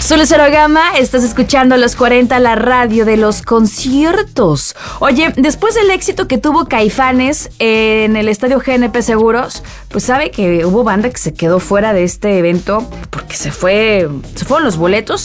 Soy Lucero Gama, estás escuchando Los 40, la radio de los conciertos. Oye, después del éxito que tuvo Caifanes en el estadio GNP Seguros, pues sabe que hubo banda que se quedó fuera de este evento porque se fueron los boletos